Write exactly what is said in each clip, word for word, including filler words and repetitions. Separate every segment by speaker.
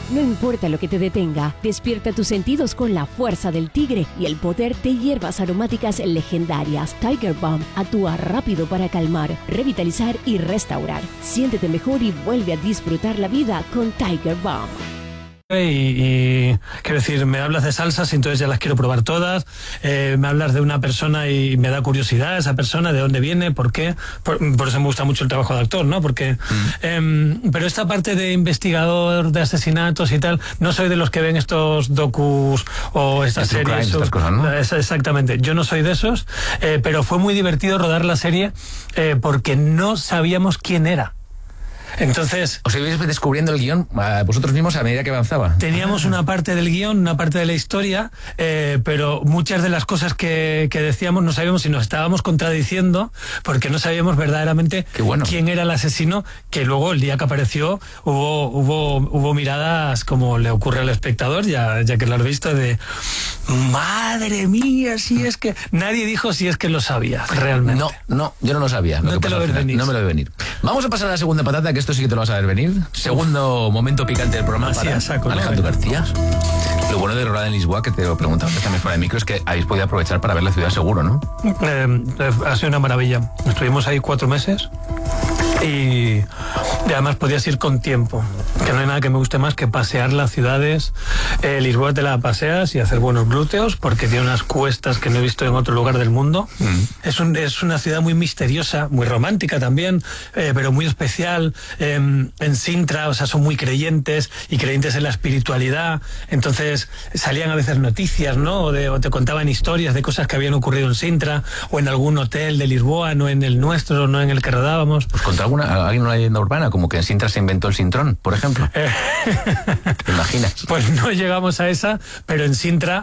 Speaker 1: No importa lo que te detenga, despierta tus sentidos con la fuerza del tigre y el poder de hierbas aromáticas legendarias. Tiger Balm actúa rápido para calmar, revitalizar y restaurar. Siéntete mejor y vuelve a disfrutar la vida con Tiger Balm.
Speaker 2: Y, y quiero decir, me hablas de salsas y entonces ya las quiero probar todas. Eh, me hablas de una persona y me da curiosidad esa persona, de dónde viene, por qué. Por, por eso me gusta mucho el trabajo de actor, ¿no? Porque, mm. eh, pero esta parte de investigador de asesinatos y tal, no soy de los que ven estos docus o estas series.
Speaker 3: Crime,
Speaker 2: o,
Speaker 3: estas cosas, ¿no?
Speaker 2: es, exactamente, yo no soy de esos, eh, pero fue muy divertido rodar la serie eh, porque no sabíamos quién era. Entonces,
Speaker 3: ¿os ibais descubriendo el guión vosotros mismos a medida que avanzaba?
Speaker 2: Teníamos una parte del guión, una parte de la historia, eh, pero muchas de las cosas que, que decíamos no sabíamos si nos estábamos contradiciendo, porque no sabíamos verdaderamente
Speaker 3: bueno.
Speaker 2: quién era el asesino, que luego el día que apareció hubo hubo hubo miradas, como le ocurre al espectador, ya, ya que lo has visto, de madre mía, si es que... Nadie dijo si es que lo sabía, realmente.
Speaker 3: No, no, yo no lo sabía.
Speaker 2: No
Speaker 3: lo
Speaker 2: te lo ves venir.
Speaker 3: No me lo ve venir. Vamos a pasar a la segunda patata, que esto sí que te lo vas a ver venir. Segundo momento picante del programa
Speaker 2: Así
Speaker 3: para
Speaker 2: saco,
Speaker 3: Alejandro
Speaker 2: ¿no?
Speaker 3: García. Lo bueno de rodar en Lisboa, que te lo preguntaba antes también fuera de micro, es que habéis podido aprovechar para ver la ciudad seguro, ¿no?
Speaker 2: Eh, ha sido una maravilla. Estuvimos ahí cuatro meses y, y además podías ir con tiempo, que no hay nada que me guste más que pasear las ciudades. eh, Lisboa te la paseas y hacer buenos glúteos, porque tiene unas cuestas que no he visto en otro lugar del mundo. Mm. Es, un, es una ciudad muy misteriosa, muy romántica también, eh, pero muy especial. Eh, en Sintra, o sea, son muy creyentes y creyentes en la espiritualidad. Entonces salían a veces noticias, ¿no? O, de, o te contaban historias de cosas que habían ocurrido en Sintra o en algún hotel de Lisboa, no en el nuestro, no en el que rodábamos.
Speaker 3: Pues contaba alguna, alguien una leyenda urbana, como que en Sintra se inventó el sintrón, por ejemplo. Eh, ¿Te imaginas?
Speaker 2: Pues no llegamos a esa, pero en Sintra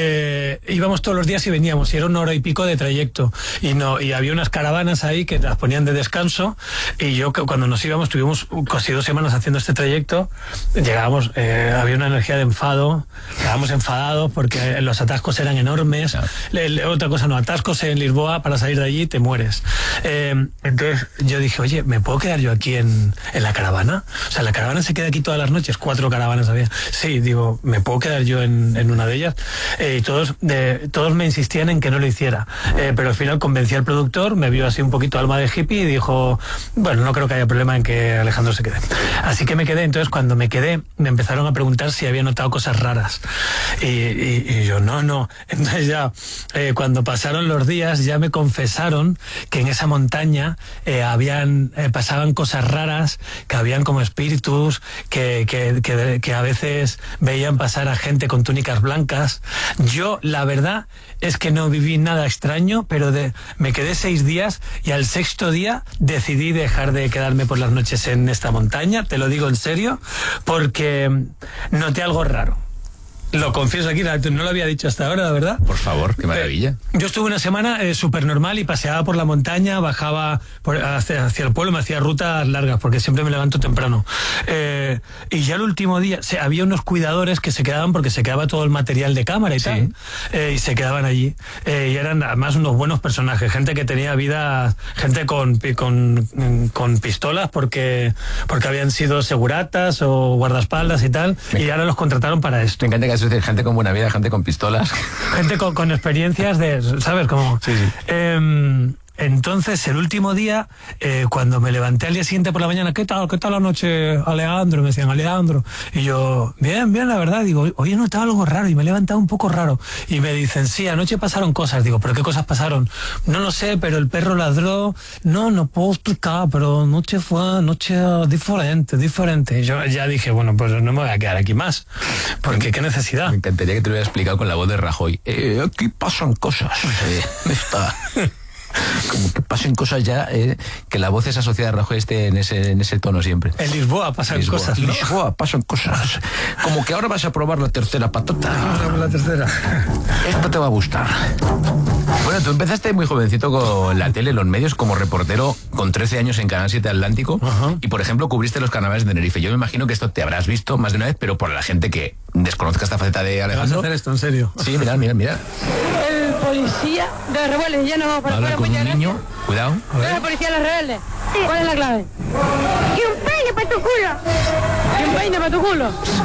Speaker 2: eh, íbamos todos los días y veníamos, y era una hora y pico de trayecto. Y no y había unas caravanas ahí que las ponían de descanso, y yo cuando nos íbamos, tuvimos casi dos semanas haciendo este trayecto, llegábamos, eh, había una energía de enfado, estábamos enfadados porque los atascos eran enormes. Claro. Le, le, otra cosa no, atascos en Lisboa, para salir de allí te mueres. Eh, entonces yo dije, oye, ¿me puedo quedar yo aquí en, en la caravana? O sea, la caravana se queda aquí todas las noches, cuatro caravanas había. Sí, digo, ¿me puedo quedar yo en, en una de ellas? Eh, y todos, eh, todos me insistían en que no lo hiciera, eh, pero al final convencí al productor, me vio así un poquito alma de hippie y dijo, bueno, no creo que haya problema en que Alejandro se quede. Así que me quedé. Entonces cuando me quedé me empezaron a preguntar si había notado cosas raras, y, y, y yo no, no. Entonces ya eh, cuando pasaron los días ya me confesaron que en esa montaña eh, habían eh, pasaban cosas raras, que habían como espíritus, que, que, que, que a veces veían pasar a gente con túnicas blancas. Yo la verdad es que no viví nada extraño, pero de, me quedé seis días y al sexto día decidí dejar de quedarme por las noches en esta montaña, te lo digo en serio, porque noté algo raro. Lo confieso aquí, no lo había dicho hasta ahora, la verdad.
Speaker 3: Por favor, qué maravilla.
Speaker 2: Eh, yo estuve una semana eh, súper normal y paseaba por la montaña, bajaba por, hacia, hacia el pueblo, me hacía rutas largas porque siempre me levanto temprano. Eh, y ya el último día, se, había unos cuidadores que se quedaban porque se quedaba todo el material de cámara y sí. tal, eh, y se quedaban allí. Eh, y eran además unos buenos personajes, gente que tenía vida, gente con, con, con pistolas porque, porque habían sido seguratas o guardaespaldas y tal, me y ahora los contrataron para esto.
Speaker 3: Me encanta que es decir, gente con buena vida, gente con pistolas.
Speaker 2: Gente con, con experiencias de, ¿sabes? Como,
Speaker 3: sí, sí.
Speaker 2: Eh, entonces, el último día, eh, cuando me levanté al día siguiente por la mañana, ¿qué tal? ¿Qué tal la noche, Alejandro? Me decían, Alejandro. Y yo, bien, bien, la verdad. Digo, hoy he notado algo raro y me he levantado un poco raro. Y me dicen, sí, anoche pasaron cosas. Digo, ¿pero qué cosas pasaron? No lo sé, pero el perro ladró. No, no puedo explicar, pero anoche fue noche diferente, diferente. Y yo ya dije, bueno, pues no me voy a quedar aquí más. Porque qué necesidad.
Speaker 3: Me encantaría que te lo hubiera explicado con la voz de Rajoy. Eh, aquí pasan cosas. Eh, está... Como que pasen cosas ya, eh, que la voz esa asociada a Rajoy esté en ese, en ese tono siempre.
Speaker 2: En Lisboa pasan
Speaker 3: Lisboa.
Speaker 2: cosas, ¿no?
Speaker 3: Lisboa pasan cosas. Como que ahora vas a probar la tercera patata.
Speaker 2: La tercera.
Speaker 3: Esto te va a gustar. Bueno, tú empezaste muy jovencito con la tele, los medios, como reportero con trece años en Canal siete Atlántico. Uh-huh. Y, por ejemplo, cubriste los carnavales de Tenerife. Yo me imagino que esto te habrás visto más de una vez, pero por la gente que desconozca esta faceta de Alejandro.
Speaker 2: ¿Vas a hacer esto en serio?
Speaker 3: Sí, mirad, mirad, mirad.
Speaker 4: El policía de rebeldes, ya no vamos para
Speaker 3: hablar con un niño. Cuidado.
Speaker 4: ¿Es el policía de los rebeldes? Sí. ¿Cuál es la clave? Y un peine para tu culo. Y un peine para tu culo.